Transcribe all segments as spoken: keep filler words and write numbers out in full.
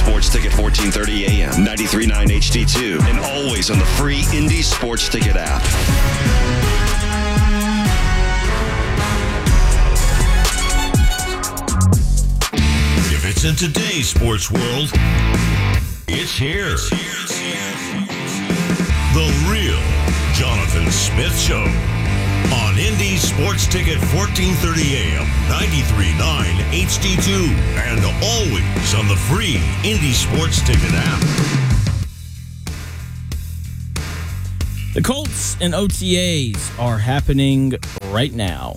Sports Ticket fourteen thirty A M, ninety-three point nine H D two, and always on the free Indy Sports Ticket app. If it's in today's sports world, it's here. The Real Jonathan Smith Show on Indy Sports Ticket fourteen thirty A M, ninety-three point nine H D two, and always on the free Indy Sports Ticket app. The Colts and O T As are happening right now.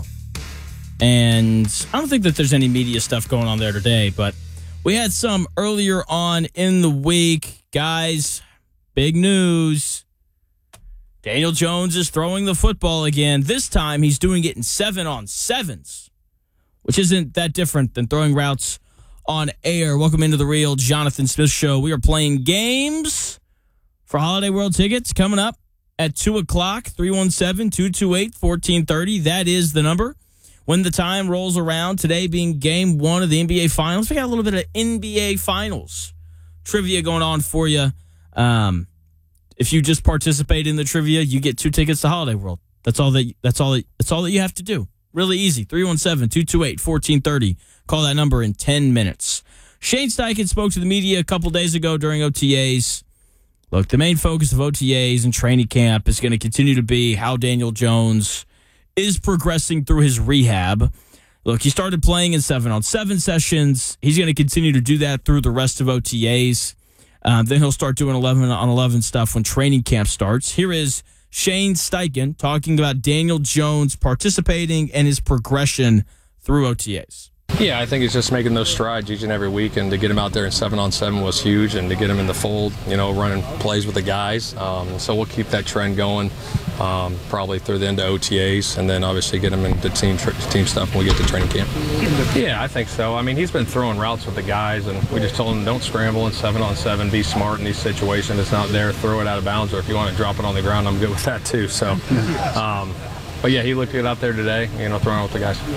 And I don't think that there's any media stuff going on there today, but we had some earlier on in the week. Guys, big news. Daniel Jones is throwing the football again. This time he's doing it in seven on sevens, which isn't that different than throwing routes on air. Welcome into the Real Jonathan Smith Show. We are playing games for Holiday World tickets coming up at two o'clock, three one seven, two two eight, one four three zero. That is the number. When the time rolls around, today being game one of the N B A Finals, we got a little bit of N B A Finals trivia going on for you. Um, if you just participate in the trivia, you get two tickets to Holiday World. That's all that. That's all. That, that's all that you have to do. Really easy. three one seven, two two eight, one four three zero. Call that number in ten minutes. Shane Steichen spoke to the media a couple days ago during O T As. Look, the main focus of O T As and training camp is going to continue to be how Daniel Jones is progressing through his rehab. Look, he started playing in seven on seven sessions. He's going to continue to do that through the rest of O T As. Um, then he'll start doing eleven on eleven stuff when training camp starts. Here is Shane Steichen talking about Daniel Jones participating and his progression through O T As. Yeah, I think he's just making those strides each and every week, and to get him out there in seven on seven was huge, and to get him in the fold, you know, running plays with the guys. Um, so we'll keep that trend going um, probably through the end of O T As, and then obviously get him into team team stuff when we get to training camp. Yeah, I think so. I mean, he's been throwing routes with the guys, and we just told him don't scramble in seven on seven, be smart in these situations. It's not there, throw it out of bounds, or if you want to drop it on the ground, I'm good with that too. So, um, but yeah, he looked good out there today, you know, throwing with the guys.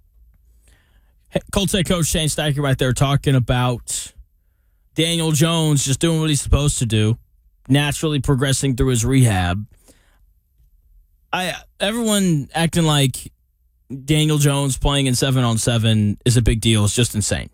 Colts head coach Shane Steichen right there talking about Daniel Jones just doing what he's supposed to do, naturally progressing through his rehab. I everyone acting like Daniel Jones playing in seven on seven is a big deal. It's just insane.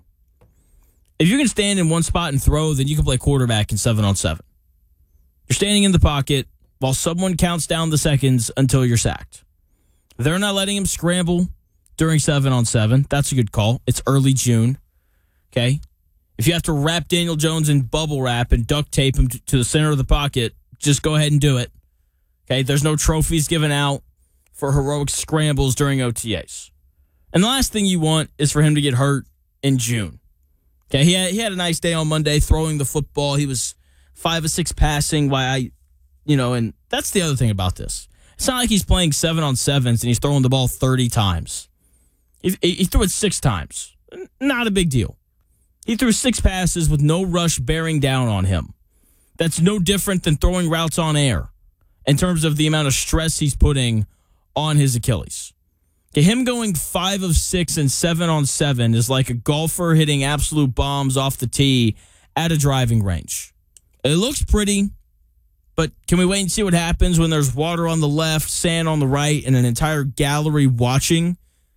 If you can stand in one spot and throw, then you can play quarterback in seven on seven. You're standing in the pocket while someone counts down the seconds until you're sacked. They're not letting him scramble during seven on seven. That's a good call. It's early June. Okay? If you have to wrap Daniel Jones in bubble wrap and duct tape him to the center of the pocket, just go ahead and do it. Okay? There's no trophies given out for heroic scrambles during O T As. And the last thing you want is for him to get hurt in June. Okay? He had, he had a nice day on Monday throwing the football. He was five of six passing. Why I, you know, and that's the other thing about this. It's not like he's playing seven on sevens and he's throwing the ball thirty times. He, he threw it six times. Not a big deal. He threw six passes with no rush bearing down on him. That's no different than throwing routes on air in terms of the amount of stress he's putting on his Achilles. Okay, him going five of six and seven on seven is like a golfer hitting absolute bombs off the tee at a driving range. It looks pretty, but can we wait and see what happens when there's water on the left, sand on the right, and an entire gallery watching?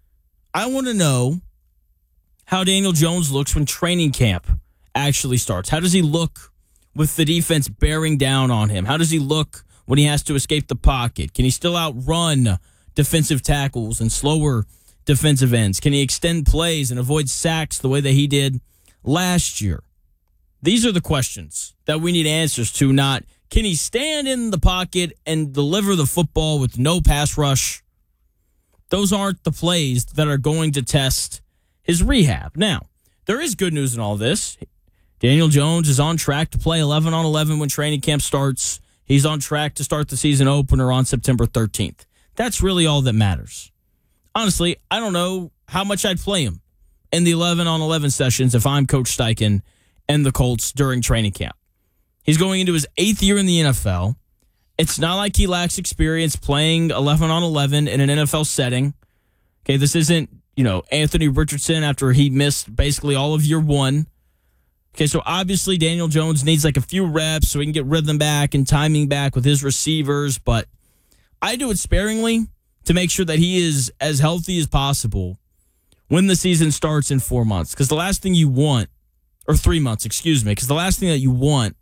I want to know how Daniel Jones looks when training camp actually starts. How does he look with the defense bearing down on him? How does he look when he has to escape the pocket? Can he still outrun defensive tackles and slower defensive ends? Can he extend plays and avoid sacks the way that he did last year? These are the questions that we need answers to, not can he stand in the pocket and deliver the football with no pass rush? Those aren't the plays that are going to test his rehab. Now, there is good news in all this. Daniel Jones is on track to play eleven on eleven when training camp starts. He's on track to start the season opener on September thirteenth. That's really all that matters. Honestly, I don't know how much I'd play him in the eleven on eleven sessions if I'm Coach Steichen and the Colts during training camp. He's going into his eighth year in the N F L. It's not like he lacks experience playing eleven on eleven in an N F L setting. Okay, this isn't, you know, Anthony Richardson after he missed basically all of year one. Okay, so obviously Daniel Jones needs like a few reps so he can get rhythm back and timing back with his receivers, but I do it sparingly to make sure that he is as healthy as possible when the season starts in four months. Because the last thing you want, or three months, excuse me, because the last thing that you want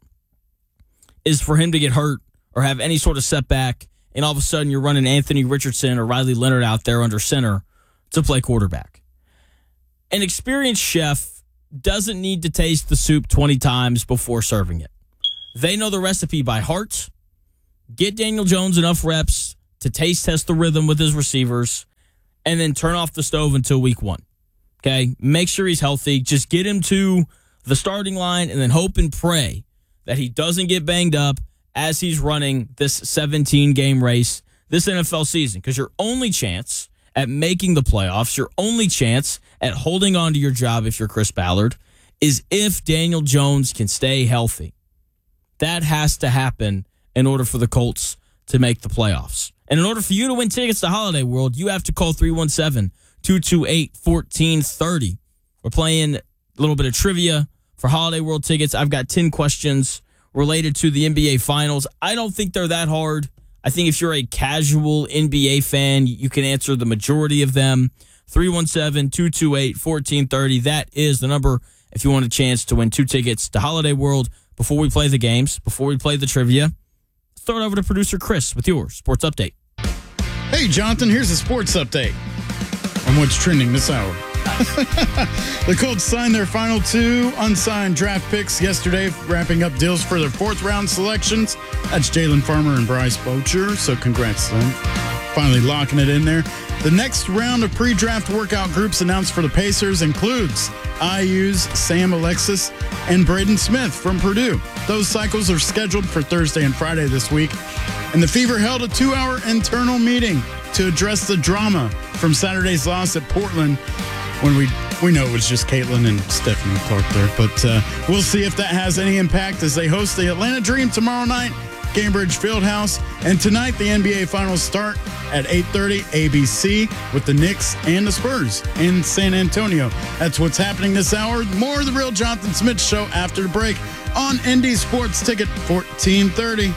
is for him to get hurt or have any sort of setback, and all of a sudden you're running Anthony Richardson or Riley Leonard out there under center to play quarterback. An experienced chef doesn't need to taste the soup twenty times before serving it. They know the recipe by heart. Get Daniel Jones enough reps to taste test the rhythm with his receivers, and then turn off the stove until week one. Okay? Make sure he's healthy. Just get him to the starting line and then hope and pray that he doesn't get banged up as he's running this seventeen-game race this N F L season. Because your only chance at making the playoffs, your only chance at holding on to your job if you're Chris Ballard, is if Daniel Jones can stay healthy. That has to happen in order for the Colts to make the playoffs. And in order for you to win tickets to Holiday World, you have to call three one seven, two two eight, one four three zero. We're playing a little bit of trivia for Holiday World tickets. I've got ten questions related to the N B A Finals. I don't think they're that hard. I think if you're a casual N B A fan, you can answer the majority of them. three one seven, two two eight, one four three zero. That is the number if you want a chance to win two tickets to Holiday World before we play the games, before we play the trivia. Let's throw it over to producer Chris with your sports update. Hey, Jonathan, here's a sports update on what's trending this hour. The Colts signed their final two unsigned draft picks yesterday, wrapping up deals for their fourth round selections. That's Jalen Farmer and Bryce Bocher, so congrats to them. Finally locking it in there. The next round of pre-draft workout groups announced for the Pacers includes I U's Sam Alexis and Braden Smith from Purdue. Those cycles are scheduled for Thursday and Friday this week. And the Fever held a two-hour internal meeting to address the drama from Saturday's loss at Portland, when we we know it was just Caitlin and Stephanie Clark there. But uh, we'll see if that has any impact as they host the Atlanta Dream tomorrow night, Gainbridge Fieldhouse. And tonight, the N B A Finals start at eight thirty A B C with the Knicks and the Spurs in San Antonio. That's what's happening this hour. More of the Real Jonathan Smith Show after the break on Indy Sports Ticket fourteen thirty.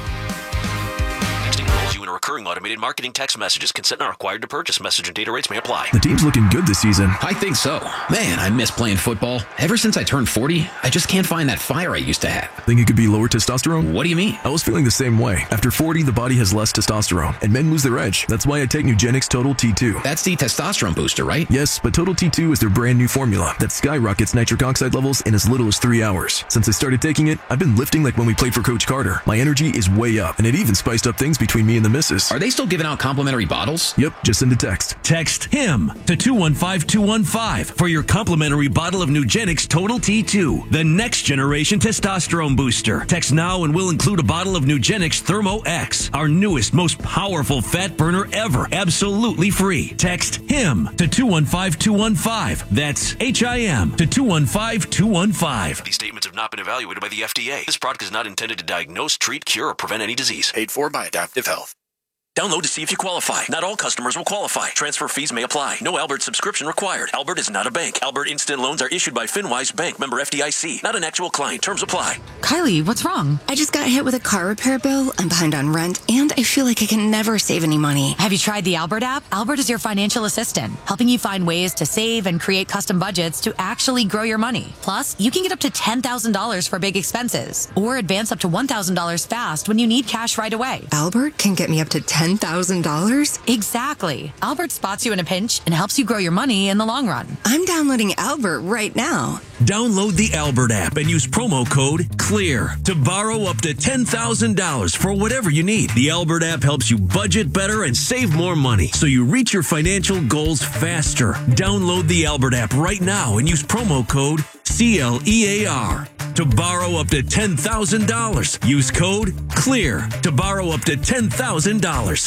You in a recurring automated marketing text messages. Consent not required to purchase. Message and data rates may apply. The team's looking good this season. I think so. Man, I miss playing football. Ever since I turned forty, I just can't find that fire I used to have. Think it could be lower testosterone? What do you mean? I was feeling the same way. After forty, the body has less testosterone, and men lose their edge. That's why I take Nugenix Total T two. That's the testosterone booster, right? Yes, but Total T two is their brand new formula that skyrockets nitric oxide levels in as little as three hours. Since I started taking it, I've been lifting like when we played for Coach Carter. My energy is way up, and it even spiced up things between me and the missus. Are they still giving out complimentary bottles? Yep, just send a text. Text HIM to two one five two one five for your complimentary bottle of Nugenix Total T two, the next generation testosterone booster. Text now and we'll include a bottle of Nugenix Thermo X, our newest, most powerful fat burner ever, absolutely free. Text HIM to two one five two one five. That's H I M to two one five two one five. These statements have not been evaluated by the F D A. This product is not intended to diagnose, treat, cure, or prevent any disease. Paid for by Adaptive Health. Download to see if you qualify. Not all customers will qualify. Transfer fees may apply. No Albert subscription required. Albert is not a bank. Albert Instant Loans are issued by FinWise Bank, member F D I C. Not an actual client. Terms apply. Kylie, what's wrong? I just got hit with a car repair bill. I'm behind on rent, and I feel like I can never save any money. Have you tried the Albert app? Albert is your financial assistant, helping you find ways to save and create custom budgets to actually grow your money. Plus, you can get up to ten thousand dollars for big expenses, or advance up to one thousand dollars fast when you need cash right away. Albert can get me up to ten thousand dollars? Exactly. Albert spots you in a pinch and helps you grow your money in the long run. I'm downloading Albert right now. Download the Albert app and use promo code CLEAR to borrow up to ten thousand dollars for whatever you need. The Albert app helps you budget better and save more money so you reach your financial goals faster. Download the Albert app right now and use promo code C L E A R to borrow up to ten thousand dollars. Use code CLEAR to borrow up to ten thousand dollars.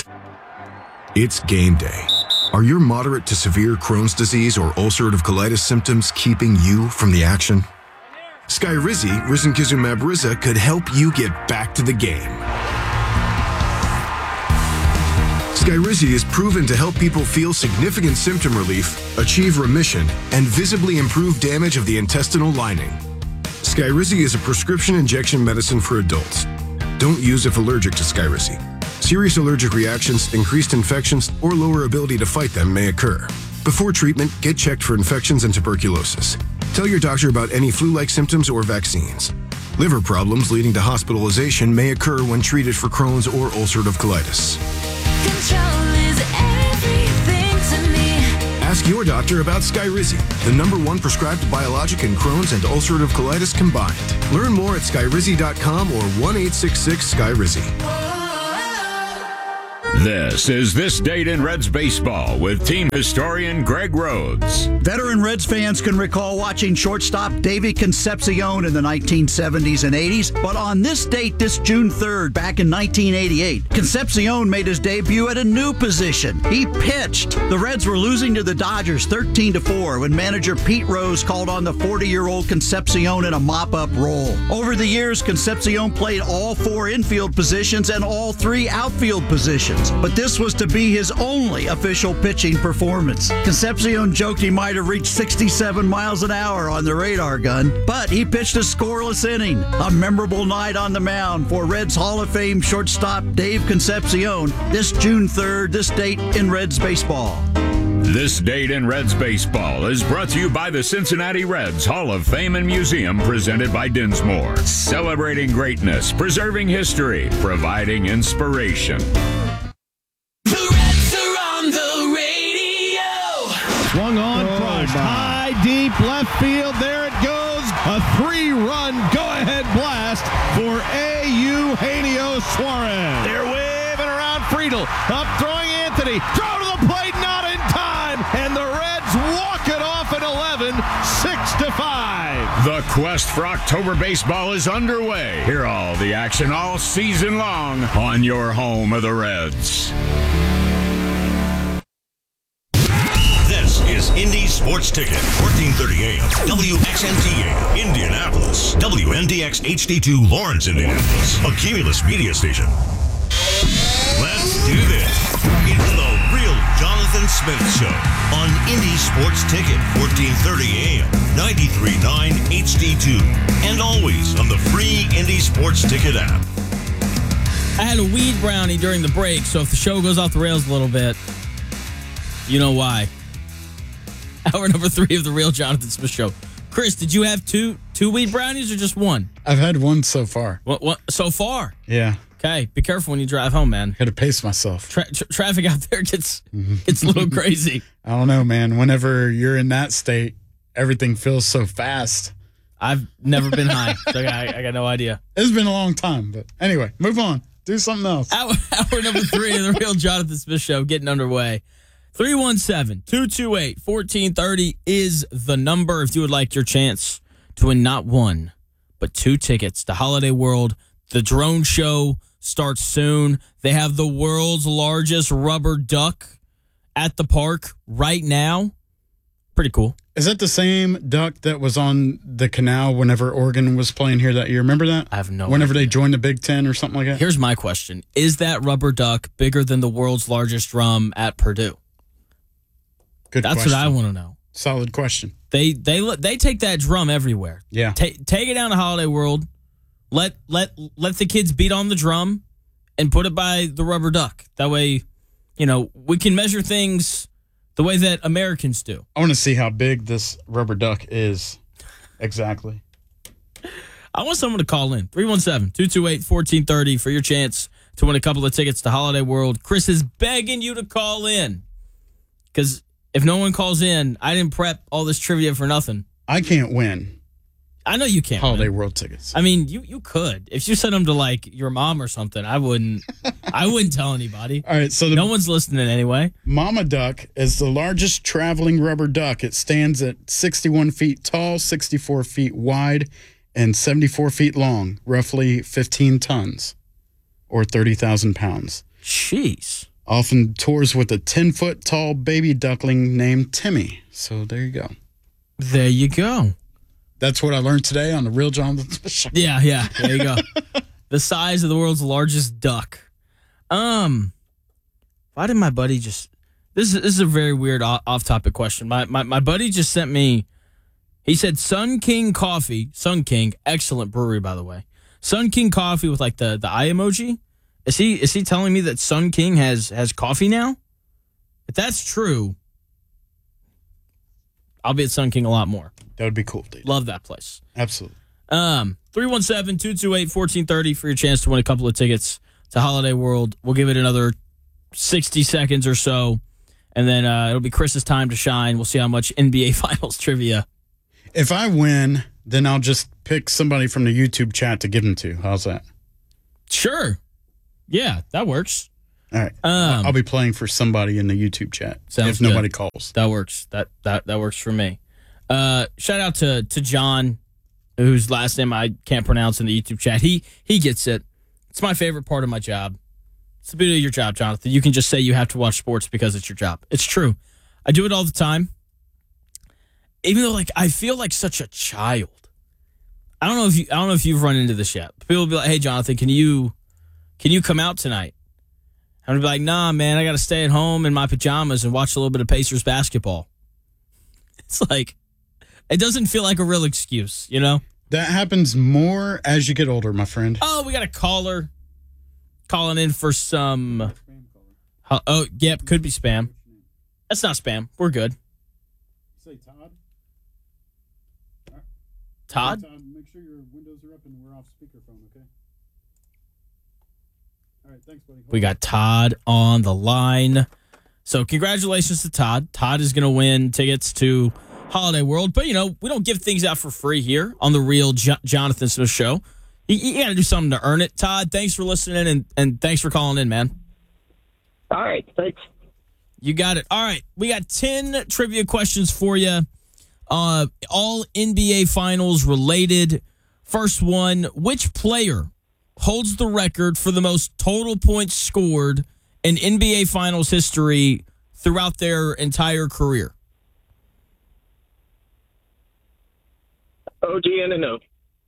It's game day. Are your moderate to severe Crohn's disease or ulcerative colitis symptoms keeping you from the action? Skyrizi, risankizumab Riza, could help you get back to the game. Skyrizi is proven to help people feel significant symptom relief, achieve remission, and visibly improve damage of the intestinal lining. Skyrizi is a prescription injection medicine for adults. Don't use if allergic to Skyrizi. Serious allergic reactions, increased infections, or lower ability to fight them may occur. Before treatment, get checked for infections and tuberculosis. Tell your doctor about any flu-like symptoms or vaccines. Liver problems leading to hospitalization may occur when treated for Crohn's or ulcerative colitis. Control is everything to me. Ask your doctor about Skyrizi, the number one prescribed biologic in Crohn's and ulcerative colitis combined. Learn more at skyrizi dot com or one eight six six Skyrizi. This is This Date in Reds Baseball with team historian Greg Rhodes. Veteran Reds fans can recall watching shortstop Davey Concepcion in the nineteen seventies and eighties, but on this date, this June third, back in nineteen eighty-eight, Concepcion made his debut at a new position. He pitched. The Reds were losing to the Dodgers thirteen to four when manager Pete Rose called on the forty-year-old Concepcion in a mop-up role. Over the years, Concepcion played all four infield positions and all three outfield positions. But this was to be his only official pitching performance. Concepcion joked he might have reached sixty-seven miles an hour on the radar gun, but he pitched a scoreless inning. A memorable night on the mound for Reds Hall of Fame shortstop Dave Concepcion this June third, this date in Reds baseball. This Date in Reds Baseball is brought to you by the Cincinnati Reds Hall of Fame and Museum, presented by Dinsmore. Celebrating greatness, preserving history, providing inspiration. Swung on, oh, crushed, my. high, deep, left field. There it goes. A three-run go-ahead blast for A. Eugenio Suarez. They're waving around Friedel. Up throwing Anthony. Throw to the plate, not in time. And the Reds walk it off at eleven, six to five. The quest for October baseball is underway. Hear all the action all season long on your home of the Reds. Is Indy Sports Ticket, fourteen thirty A M, W X N T A, Indianapolis, W N D X H D two, Lawrence, Indianapolis, a Cumulus media station. Let's do this. It's the Real Jonathan Smith Show on Indy Sports Ticket, fourteen thirty A M, ninety-three point nine H D two, and always on the free Indy Sports Ticket app. I had a weed brownie during the break, so if the show goes off the rails a little bit, you know why. Hour number three of the Real Jonathan Smith Show. Chris, did you have two two weed brownies or just one? I've had one so far. What? What? So far? Yeah. Okay. Be careful when you drive home, man. Got to pace myself. Tra- tra- traffic out there gets gets a little crazy. I don't know, man. Whenever you're in that state, everything feels so fast. I've never been high, so I, I got no idea. It's been a long time, but anyway, move on. Do something else. Hour, hour number three of the Real Jonathan Smith Show getting underway. three one seven, two two eight, one four three zero is the number if you would like your chance to win not one, but two tickets to Holiday World. The drone show starts soon. They have the world's largest rubber duck at the park right now. Pretty cool. Is that the same duck that was on the canal whenever Oregon was playing here that year? Remember that? I have no Whenever idea. they joined the Big Ten or something like that? Here's my question. Is that rubber duck bigger than the world's largest drum at Purdue? Good That's question. what I want to know. Solid question. They they they take that drum everywhere. Yeah. Ta- take it down to Holiday World. Let let let the kids beat on the drum and put it by the rubber duck. That way, you know, we can measure things the way that Americans do. I want to see how big this rubber duck is exactly. I want someone to call in. three one seven, two two eight, one four three zero for your chance to win a couple of tickets to Holiday World. Chris is begging you to call in because if no one calls in, I didn't prep all this trivia for nothing. I can't win. I know you can't Holiday win. World tickets. I mean, you you could. If you sent them to, like, your mom or something, I wouldn't I wouldn't tell anybody. All right, so the no one's listening anyway. Mama duck is the largest traveling rubber duck. It stands at sixty-one feet tall, sixty-four feet wide, and seventy-four feet long, roughly fifteen tons or thirty thousand pounds. Jeez. Often tours with a ten-foot tall baby duckling named Timmy. So there you go. There you go. That's what I learned today on the Real Jonathan Smith Show. Yeah, yeah. There you go. The size of the world's largest duck. Um, why did my buddy just... This is, this is a very weird off-topic question. My, my my buddy just sent me He said Sun King Coffee, Sun King, excellent brewery, by the way. Sun King Coffee with like the, the eye emoji. Is he is he telling me that Sun King has has coffee now? If that's true, I'll be at Sun King a lot more. That would be cool, dude. Love that place. Absolutely. Um, three one seven, two two eight, one four three zero for your chance to win a couple of tickets to Holiday World. We'll give it another sixty seconds or so, and then uh, it'll be Chris's time to shine. We'll see how much N B A Finals trivia. If I win, then I'll just pick somebody from the YouTube chat to give them to. How's that? Sure. Yeah, that works. All right. Um, I'll be playing for somebody in the YouTube chat Sounds if nobody good. calls. That works. That that that works for me. Uh, shout out to to John, whose last name I can't pronounce in the YouTube chat. He he gets it. It's my favorite part of my job. It's the beauty of your job, Jonathan. You can just say you have to watch sports because it's your job. It's true. I do it all the time. Even though, like, I feel like such a child. I don't know if you I don't know if you've run into this yet. People will be like, "Hey, Jonathan, can you can you come out tonight?" I'm gonna be like, "Nah, man, I got to stay at home in my pajamas and watch a little bit of Pacers basketball." It's like, it doesn't feel like a real excuse, you know? That happens more as you get older, my friend. Oh, we got a caller calling in for some. Oh, yep, could be spam. That's not spam. We're good. Say Todd. Todd? Todd, make sure your windows are up and we're off speakerphone, okay? All right, thanks, buddy. We got Todd on the line. So congratulations to Todd. Todd is going to win tickets to Holiday World. But, you know, we don't give things out for free here on the Real Jo- Jonathan Smith Show. You, you got to do something to earn it. Todd, thanks for listening and, and thanks for calling in, man. All right, thanks. You got it. All right, we got ten trivia questions for you. Uh, all N B A Finals related. First one, which player holds the record for the most total points scored in N B A Finals history throughout their entire career? O G Anunoby.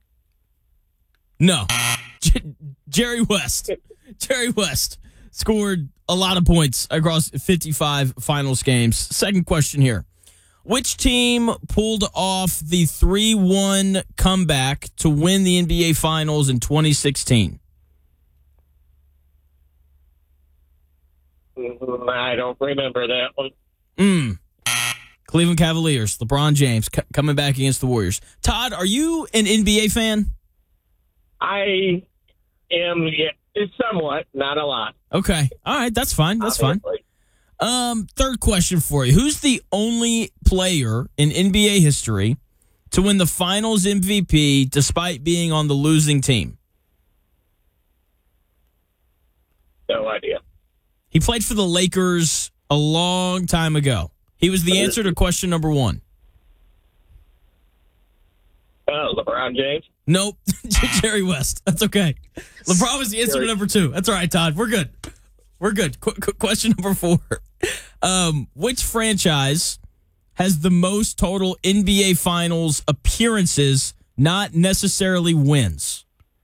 No. J- Jerry West. Jerry West scored a lot of points across fifty-five Finals games. Second question here. Which team pulled off the three one comeback to win the N B A Finals in twenty sixteen? I don't remember that one. Mm. Cleveland Cavaliers. LeBron James c- coming back against the Warriors. Todd, are you an N B A fan? I am, yeah, somewhat, not a lot. Okay. All right. That's fine. That's fine. Um, third question for you. Who's the only player in N B A history to win the Finals M V P despite being on the losing team? No idea. He played for the Lakers a long time ago. He was the answer to question number one. Oh, LeBron James? Nope. Jerry West. That's okay. LeBron was the answer to number two. That's all right, Todd. We're good. We're good. Qu- qu- question number four. Um, which franchise has the most total N B A Finals appearances, not necessarily wins?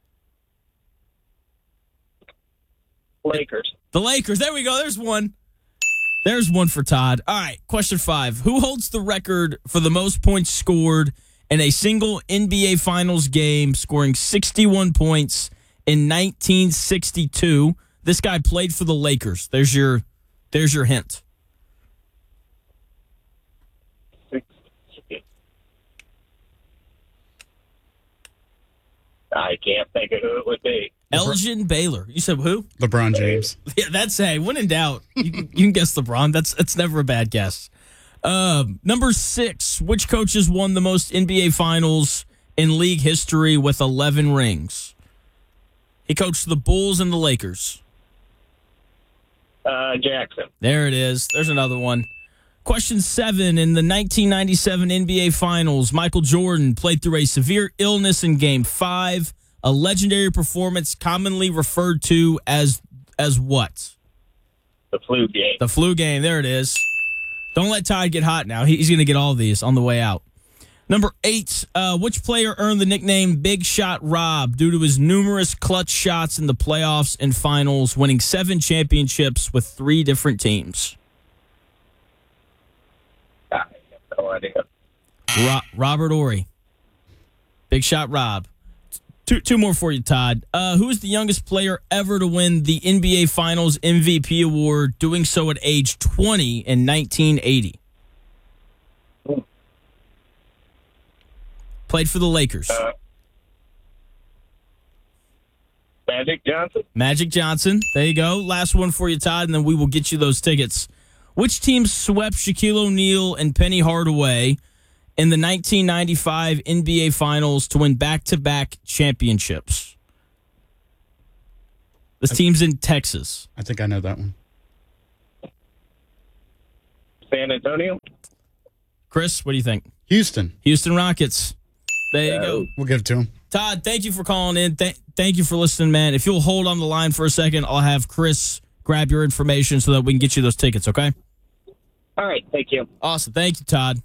Lakers. The Lakers. There we go. There's one. There's one for Todd. All right. Question five. Who holds the record for the most points scored in a single N B A Finals game, scoring sixty-one points in nineteen sixty-two? This guy played for the Lakers. There's your, there's your hint. I can't think of who it would be. Elgin Baylor. You said who? LeBron James. Yeah, that's hey. When in doubt, you can, you can guess LeBron. That's that's never a bad guess. Um, number six. Which coaches won the most N B A Finals in league history with eleven rings? He coached the Bulls and the Lakers. Uh, Jackson. There it is. There's another one. Question seven. In the nineteen ninety-seven N B A Finals, Michael Jordan played through a severe illness in Game Five. A legendary performance commonly referred to as as what? The flu game. The flu game. There it is. Don't let Todd get hot now. He's going to get all these on the way out. Number eight. Uh, which player earned the nickname Big Shot Rob due to his numerous clutch shots in the playoffs and finals, winning seven championships with three different teams? I have no idea. Ro- Robert Horry. Big shot, Rob. Two, two more for you, Todd. Uh, who is the youngest player ever to win the N B A Finals M V P award, doing so at age twenty in nineteen eighty? Played for the Lakers. Uh, Magic Johnson. Magic Johnson. There you go. Last one for you, Todd, and then we will get you those tickets. Which team swept Shaquille O'Neal and Penny Hardaway in the nineteen ninety-five N B A Finals to win back-to-back championships? This team's in Texas. I think I know that one. San Antonio. Chris, what do you think? Houston. Houston Rockets. There you go. We'll give it to him. Todd, thank you for calling in. Th- thank you for listening, man. If you'll hold on the line for a second, I'll have Chris grab your information so that we can get you those tickets, okay? All right. Thank you. Awesome. Thank you, Todd.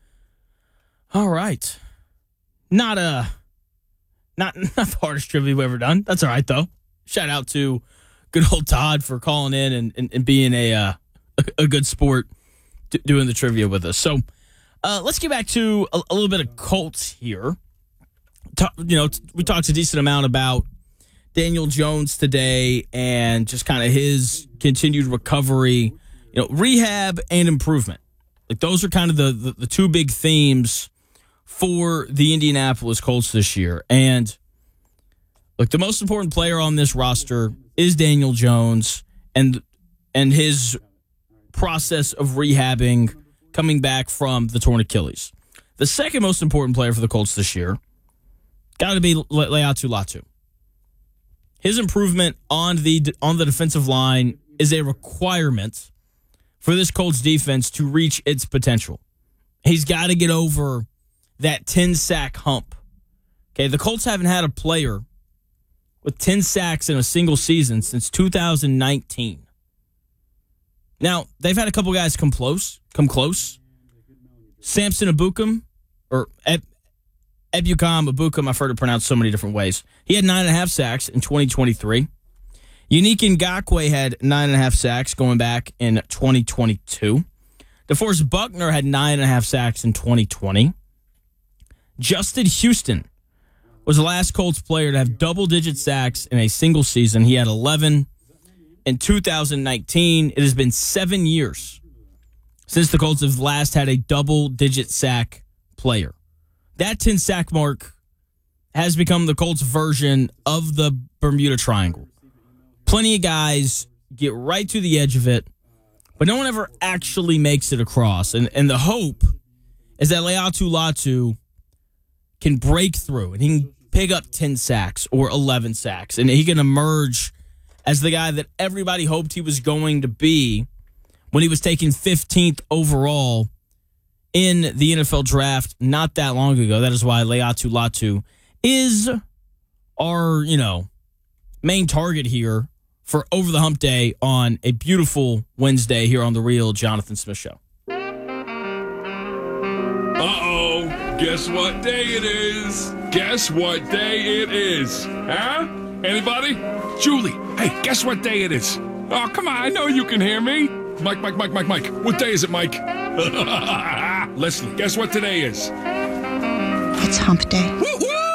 All right. Not a not not the hardest trivia we've ever done. That's all right though. Shout out to good old Todd for calling in and, and, and being a, uh, a a good sport t- doing the trivia with us. So uh, let's get back to a, a little bit of Colts here. Talk, you know, we talked a decent amount about Daniel Jones today and just kind of his continued recovery, you know, rehab and improvement. Like those are kind of the, the, the two big themes for the Indianapolis Colts this year. And look, the most important player on this roster is Daniel Jones and and his process of rehabbing, coming back from the torn Achilles. The second most important player for the Colts this year got to be Laiatu Latu. His improvement on the on the defensive line is a requirement for this Colts defense to reach its potential. He's got to get over that ten-sack hump. Okay, the Colts haven't had a player with ten sacks in a single season since two thousand nineteen. Now, they've had a couple guys come close, come close. Samson Ebukam, or Eb, Ebukam, Ebukam, I've heard it pronounced so many different ways. He had nine and a half sacks in twenty twenty-three. Unique Ngakoue had nine and a half sacks going back in twenty twenty-two. DeForest Buckner had nine and a half sacks in twenty twenty. Justin Houston was the last Colts player to have double-digit sacks in a single season. He had eleven in two thousand nineteen. It has been seven years since the Colts have last had a double-digit sack player. That ten-sack mark has become the Colts' version of the Bermuda Triangle. Plenty of guys get right to the edge of it, but no one ever actually makes it across. And and the hope is that Laiatu Latu can break through and he can pick up ten sacks or eleven sacks, and he can emerge as the guy that everybody hoped he was going to be when he was taken fifteenth overall in the N F L draft not that long ago. That is why Laiatu Latu is our, you know, main target here for Over the Hump Day on a beautiful Wednesday here on The Real Jonathan Smith Show. Uh-oh. Guess what day it is? Guess what day it is? Huh? Anybody? Julie, hey, guess what day it is? Oh, come on, I know you can hear me. Mike, Mike, Mike, Mike, Mike. What day is it, Mike? Leslie, guess what today is? It's hump day. Woo-hoo!